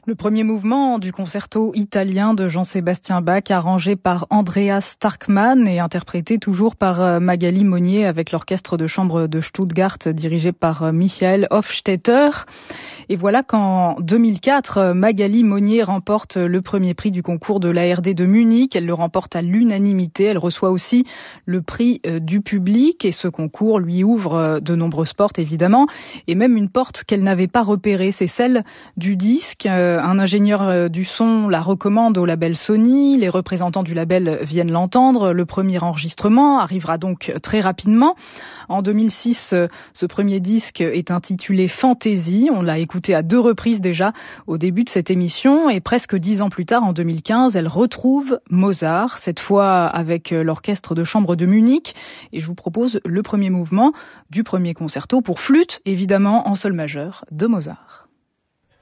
Le premier mouvement du concerto italien de Jean-Sébastien Bach, arrangé par Andreas Starkmann et interprété toujours par Magali Monnier avec l'orchestre de chambre de Stuttgart dirigé par Michael Hofstetter. Et voilà qu'en 2004, Magali Monnier remporte le premier prix du concours de l'ARD de Munich. Elle le remporte à l'unanimité. Elle reçoit aussi le prix du public et ce concours lui ouvre de nombreuses portes évidemment et même une porte qu'elle n'avait pas repérée, c'est celle du disque. Un ingénieur du son la recommande au label Sony. Les représentants du label viennent l'entendre. Le premier enregistrement arrivera donc très rapidement. En 2006, ce premier disque est intitulé Fantasy. On l'a écouté à 2 reprises déjà au début de cette émission. Et presque 10 ans plus tard, en 2015, elle retrouve Mozart, cette fois avec l'orchestre de chambre de Munich. Et je vous propose le premier mouvement du premier concerto pour flûte, évidemment en sol majeur, de Mozart.